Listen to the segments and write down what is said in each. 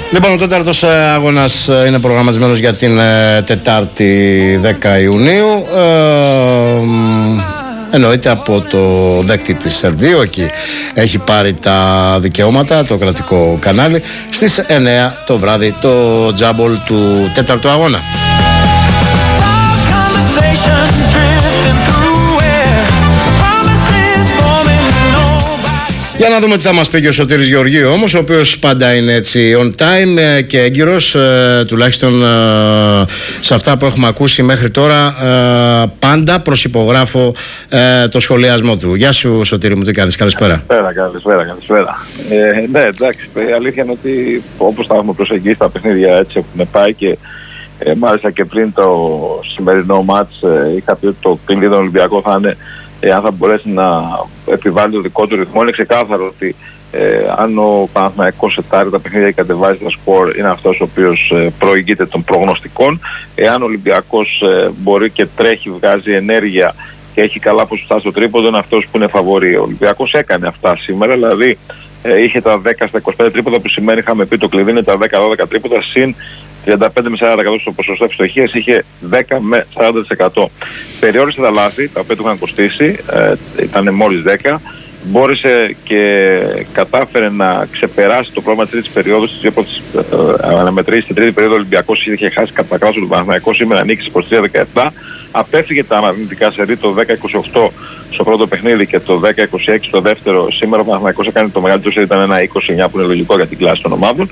Λοιπόν, ο τέταρτος αγώνας είναι προγραμματισμένος για την Τετάρτη 10 Ιουνίου. Εννοείται από το δέκτη της Σερδίου. Εκεί έχει πάρει τα δικαιώματα το κρατικό κανάλι. Στις 9 το βράδυ το τζάμπολ του τέταρτου αγώνα. Για να δούμε τι θα μας πει και ο Σωτήρης Γεωργίου όμως, ο οποίος πάντα είναι έτσι on time και έγκυρος, τουλάχιστον σε αυτά που έχουμε ακούσει μέχρι τώρα. Πάντα προσυπογράφω το σχολιασμό του. Γεια σου Σωτήρη μου, τι κάνεις? Καλησπέρα. Καλησπέρα. Ναι, εντάξει, η αλήθεια είναι ότι όπως τα έχουμε προσεγγίσει τα παιχνίδια έτσι έχουν πάει και μάλιστα και πριν το σημερινό μάτς είχα πει ότι το κλειδί των Ολυμπιακών θα είναι αν θα μπορέσει να επιβάλλει το δικό του ρυθμό. Είναι ξεκάθαρο ότι αν ο Παναθηναϊκός σετάρει τα παιχνίδια και κατεβάζει τα σκορ, είναι αυτός ο οποίος προηγείται των προγνωστικών. Εάν ο Ολυμπιακός μπορεί και τρέχει, βγάζει ενέργεια και έχει καλά ποσοστά στο τρίποντο, είναι αυτός που είναι φαβορί. Ο Ολυμπιακός έκανε αυτά σήμερα, δηλαδή είχε τα 10 στα 25 τρίποντα, που σημαίνει, είχαμε πει, το κλειδί είναι τα 10-12 τρίποντα συν 35 με 40% στο ποσοστό ευστοχίας, είχε 10 με 40%. Περιόρισε τα λάθη, τα οποία του είχαν κοστίσει, ήταν μόλις 10. Μπόρεσε και κατάφερε να ξεπεράσει το πρόβλημα της τρίτης περίοδου. Στις δύο πρώτες αναμετρήσεις, στην τρίτη περίοδο ο Ολυμπιακός είχε χάσει κατά κράσο του Παναθηναϊκού, σήμερα νίκησε 23-17. Απέφυγε τα αρνητικά σερί, το 10-28 στο πρώτο παιχνίδι και το 10-26 στο δεύτερο. Σήμερα ο Παναθηναϊκός έκανε το μεγαλύτερο σερί, ήταν ένα 29 που είναι λογικό για την κλάση των ομάδων.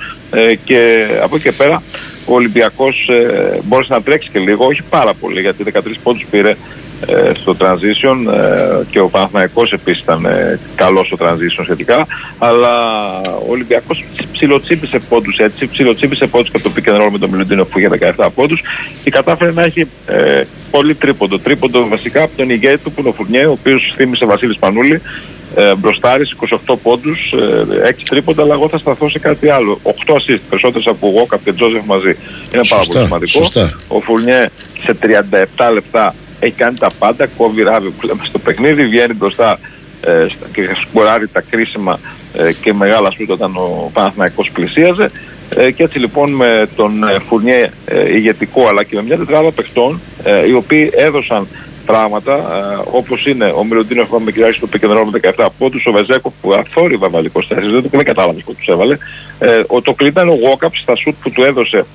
Και από εκεί και πέρα ο Ολυμπιακός μπόρεσε να τρέξει και λίγο, όχι πάρα πολύ, γιατί 13 πόντους πήρε στο transition και ο Παναθηναϊκός επίσης ήταν καλός στο transition σχετικά, αλλά ο Ολυμπιακός ψιλοτσίπησε πόντους έτσι, ψιλοτσίπησε πόντους και από το pick and roll με τον Μιλουτίνοφ που είχε 17 πόντους και κατάφερε να έχει πολύ τρίποντο βασικά από τον ηγέτη του που είναι ο Φουρνιέ, ο οποίος θύμισε Βασίλη Σπανούλη, μπροστάρις, 28 πόντους, 6 τρίποντα, αλλά εγώ θα σταθώ σε κάτι άλλο. 8 assist, περισσότερες από Γόκαπ και Τζόζεφ μαζί. Είναι πάρα πολύ σημαντικό. Ο Φουρνιέ σε 37 λεπτά έχει κάνει τα πάντα, κόβει ράβη που λέμε στο παιχνίδι, βγαίνει μπροστά και σκοράρει τα κρίσιμα και μεγάλα σούτ όταν ο Παναθηναϊκός πλησίαζε. Και έτσι λοιπόν με τον Φουρνιέ ηγετικό, αλλά και με μια τετράδα παιχτών οι οποίοι έδωσαν πράγματα, όπως είναι ο Μιλουτίνοφ που είχαμε κυριαρχήσει στο pick and roll με 17 πόντους, ο Βεζέκοφ που αθόρυβα βάλει 24, δεν κατάλαβε που τους έβαλε. Το κλειδί ήταν ο Γόκαπ στα σούτ που του έδωσε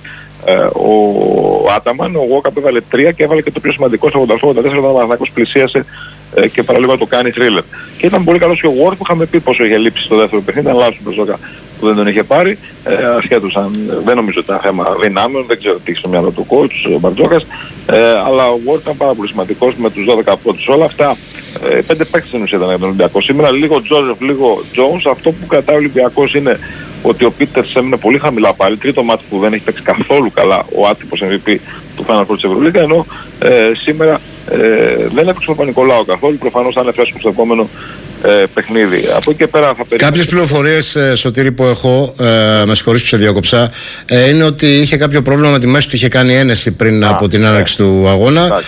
ο Άταμαν. Ο Γόκαπ έβαλε 3 και έβαλε και το πιο σημαντικό στο 88-84 όταν ο Παναθηναϊκός πλησίασε και παραλίγο να το κάνει θρίλερ. Και ήταν πολύ καλός και ο Ward που είχαμε πει πόσο είχε λείψει στο δεύτερο παιχνίδι. Ήταν λάθος του Μπεζόκα που δεν τον είχε πάρει. Ασχέτως αν δεν νομίζω ότι ήταν θέμα δυνάμεων, δεν ξέρω τι έχει στο μυαλό του coach ο Μπαρτζόκας. Αλλά ο Ward ήταν πάρα πολύ σημαντικός με τους 12 πόντους. Όλα αυτά, 5 παίκτες στην ουσία ήταν για τον Ολυμπιακό. Σήμερα λίγο Τζόζεφ, λίγο Τζόουνς. Αυτό που κρατάει ο Ολυμπιακός είναι ότι ο Πίτερς έμεινε πολύ χαμηλά πάλι. Τρίτο μάτι που δεν έχει παίξει καθόλου καλά ο άτυπος MVP του Final Four της Ευρωλίγκα, ενώ σήμερα δεν έπαιξε ο Παπα-Νικολάου καθόλου. Προφανώς θα είναι φρέσκο στο επόμενο παιχνίδι. Από εκεί και πέρα θα περιμένουμε. Κάποιες πληροφορίες, Σωτήρη, που έχω, με συγχωρείς που σε διακόψα, είναι ότι είχε κάποιο πρόβλημα με τη μέση του, είχε κάνει ένεση πριν από την έναρξη του αγώνα.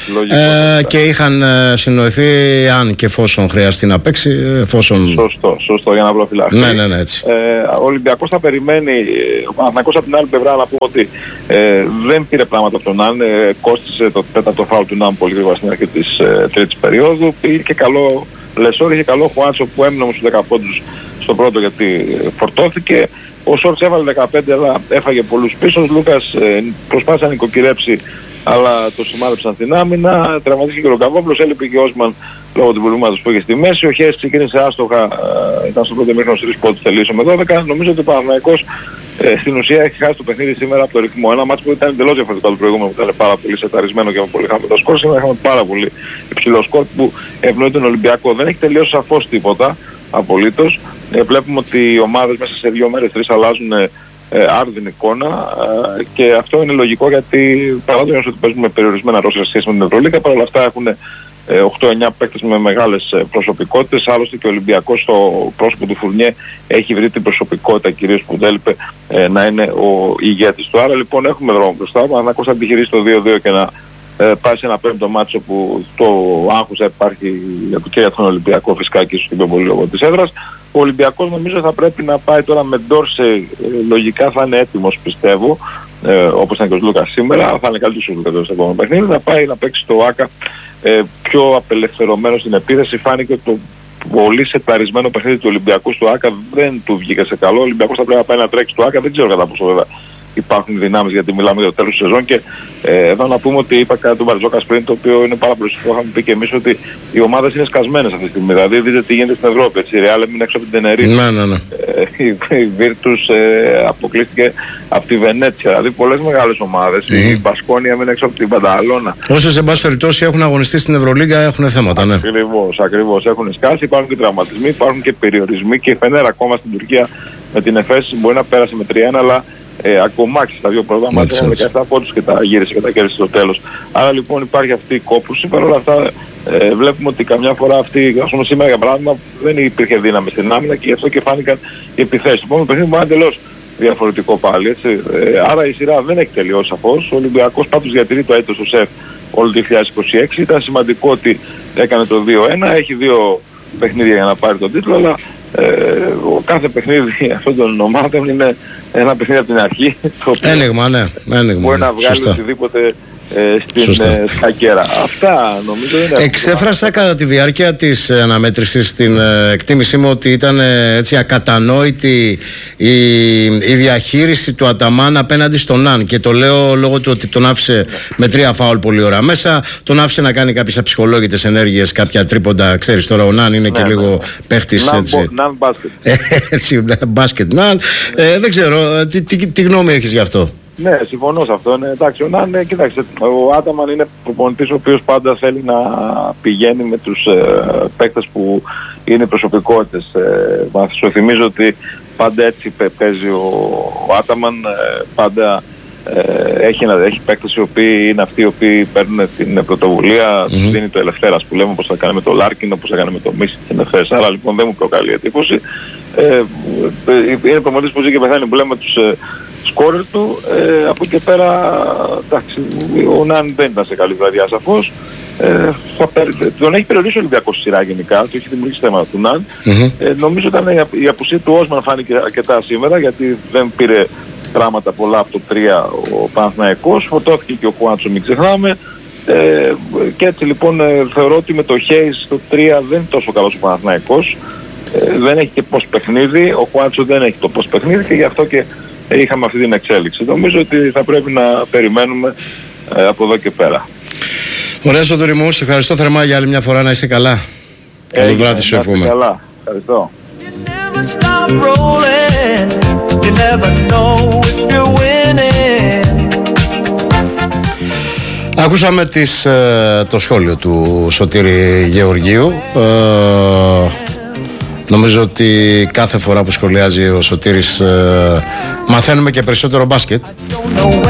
Και είχαν συνοηθεί αν και εφόσον χρειαστεί να παίξει. Σωστό, για να προφυλάξει. Ναι, έτσι. Ο Ολυμπιακός θα περιμένει. Ο Παναθηναϊκός από την άλλη πλευρά να πούμε ότι δεν πήρε πράγματα από τον Ναν. Κόστησε το τέταρτο φάουλ του Ναν πολύ γρήγορα στην αρχή της τρίτης περίοδου. Είχε και καλό Λεσόρ, είχε καλό Χουάντσο που έμεινε όμως στους 10 πόντους στο πρώτο γιατί φορτώθηκε. Ο Σόρτς έβαλε 15 αλλά έφαγε πολλούς πίσω. Ο Λούκας προσπάθησε να νοικοκυρέψει αλλά το σημάδεψαν στην άμυνα. Τραυματίστηκε και ο Καβόπλος, έλειπε και ο Όσμαν λόγω του προβλήματος που είχε στη μέση. Ο Χέσης ξεκίνησε άστοχα, ήταν στο πρώτο μήχρονο 3 πόντους, τελείωσε με 12. Νομίζω ότι ο Παναθηναϊκός στην ουσία έχει χάσει το παιχνίδι σήμερα από το ρυθμό. Ένα μάτσο που ήταν εντελώς διαφορετικό από το προηγούμενο που ήταν πάρα πολύ σεταρισμένο και με πολύ χαμηλό σκορ. Σήμερα είχαμε πάρα πολύ υψηλό σκορ που ευνοεί τον Ολυμπιακό. Δεν έχει τελειώσει σαφώς τίποτα απολύτως. Βλέπουμε ότι οι ομάδες μέσα σε 2 μέρες, 3 αλλάζουν άρδινη εικόνα και αυτό είναι λογικό γιατί παρά το γεγονός ότι παίζουμε με περιορισμένα ρόστερ σε σχέση με την Ευρωλίγκα, παρόλα αυτά έχουν 8-9 παίκτες με μεγάλες προσωπικότητες. Άλλωστε και ο Ολυμπιακός στο πρόσωπο του Φουρνιέ έχει βρει την προσωπικότητα κυρίως που έλειπε να είναι ο ηγέτης του. Άρα λοιπόν έχουμε δρόμο μπροστά. Ο Παναθηναϊκός θα επιχειρήσει το 2-2 και να πάει σε ένα πέμπτο μάτσο που το άγχος θα υπάρχει και για τον Ολυμπιακό φυσικά και ίσως και πιο πολύ λόγω της έδρας. Ο Ολυμπιακός νομίζω θα πρέπει να πάει τώρα με Ντόρσεϊ, λογικά θα είναι έτοιμος πιστεύω, όπως ήταν και ο Λούκας σήμερα, θα είναι καλύτερος ο Λούκας στο επόμενο παιχνίδι, να πάει να παίξει το ΆΚΑ πιο απελευθερωμένο στην επίθεση. Φάνηκε το πολύ σεταρισμένο παιχνίδι του Ολυμπιακού στο ΆΚΑ δεν του βγήκε σε καλό. Ο Ολυμπιακός θα πρέπει να πάει να τρέξει στο ΆΚΑ, δεν ξέρω κατά πόσο βέβαια υπάρχουν δυνάμεις, γιατί μιλάμε για το τέλος της σεζόν. Και εδώ να πούμε ότι είπα κάτι του Μπαρτζόκας πριν, το οποίο είναι πάρα πολύ σημαντικό. Είχαμε πει και εμείς ότι οι ομάδες είναι σκασμένες αυτή τη στιγμή. Δηλαδή, δείτε τι γίνεται στην Ευρώπη. Έτσι, η Real έμεινε έξω από την Τενερίφη. Ναι. Η Virtus αποκλείστηκε από τη Βενέτσια. Δηλαδή, πολλές μεγάλες ομάδες. Η Μπασκόνια έμεινε έξω από την Πανταλώνα. Όσες εν πάση περιπτώσει έχουν αγωνιστεί στην Ευρωλίγκα έχουν θέματα, ναι. Ακριβώς. Έχουν σκάσει, υπάρχουν και τραυματισμοί, υπάρχουν και περιορισμοί. Και η Φενέρα ακόμα στην Τουρκία με την Εφές μπορεί να πέρασε με 3-1, αλλά ακομάξει τα δύο πρώτα μάτια, έχουν 17 πόντους και τα γύρισε και τα κέρδισε στο τέλος. Άρα λοιπόν υπάρχει αυτή η κόπρουση. Παρ' όλα αυτά βλέπουμε ότι καμιά φορά αυτή, ας πούμε σήμερα για παράδειγμα, δεν υπήρχε δύναμη στην άμυνα και γι' αυτό και φάνηκαν οι επιθέσεις. Το επόμενο παιχνίδι είναι εντελώς διαφορετικό πάλι. Έτσι. Άρα η σειρά δεν έχει τελειώσει σαφώς. Ο Ολυμπιακός πάντως διατηρεί το έτος του ΣΕΦ όλο το 2026. Ήταν σημαντικό ότι έκανε το 2-1, έχει 2 παιχνίδια για να πάρει τον τίτλο, αλλά κάθε παιχνίδι αυτών των ομάδων είναι ένα παιχνίδι από την αρχή. Ένιγμα, ναι. Μπορεί να βγάλει οτιδήποτε στην σκακέρα. Αυτά νομίζω είναι. Εξέφρασα κατά τη διάρκεια της αναμέτρησης την εκτίμησή μου ότι ήταν έτσι ακατανόητη η διαχείριση του Αταμάν απέναντι στον Ναν. Και το λέω λόγω του ότι τον άφησε με 3 φάουλ πολύ ώρα μέσα, τον άφησε να κάνει κάποιες αψυχολόγητες ενέργειες, κάποια τρίποντα. Ξέρεις τώρα, ο Ναν είναι και λίγο παίχτης. Ναν μπάσκετ. Έτσι, μπάσκετ Ναν. Δεν ξέρω, τι γνώμη έχεις γι' αυτό? Ναι, συμφωνώ σε αυτό. Εντάξει, κοίταξε, ο Άταμαν είναι προπονητής ο οποίος πάντα θέλει να πηγαίνει με τους παίκτες που είναι προσωπικότητες. Σου θυμίζω ότι πάντα έτσι παίζει ο Άταμαν, πάντα έχει παίκτες οι οποίοι είναι αυτοί οι οποίοι παίρνουν την πρωτοβουλία, τους δίνει το ελευθέρας που λέμε, όπως θα κάνει με το Λάρκιν, όπως θα κάνει με το Μίσι την ελευθέρας. Άρα λοιπόν δεν μου προκαλεί εντύπωση. Είναι προπονητής που ζει και πεθαίνει που λέμε τους σκόρερ του. Από εκεί πέρα εντάξει, ο Ναν δεν ήταν σε καλή βραδιά σαφώς. Τον έχει περιορίσει ο Ολυμπιακός στη σειρά γενικά, του έχει δημιουργήσει θέματα του Ναν. Νομίζω ήταν η απουσία του Όσμαν φάνηκε αρκετά σήμερα, γιατί δεν πήρε πράγματα πολλά από το 3 ο Παναθηναϊκός, φορτώθηκε και ο Χουάντσο, μην ξεχνάμε. Και έτσι λοιπόν θεωρώ ότι με το Χέις το 3 δεν είναι τόσο καλός ο Παναθηναϊκός. Δεν έχει και post παιχνίδι, ο Χουάντσο δεν έχει το post παιχνίδι και γι' αυτό και είχαμε αυτή την εξέλιξη. Νομίζω ότι θα πρέπει να περιμένουμε από εδώ και πέρα. Ωραία, Σωτήρη μου, σε ευχαριστώ θερμά για άλλη μια φορά, να είσαι καλά. Καλό βράδυ σου εύχομαι. Καλά, ευχαριστώ. Ακούσαμε το σχόλιο του Σωτήρη Γεωργίου. Νομίζω ότι κάθε φορά που σχολιάζει ο Σωτήρης μαθαίνουμε και περισσότερο μπάσκετ.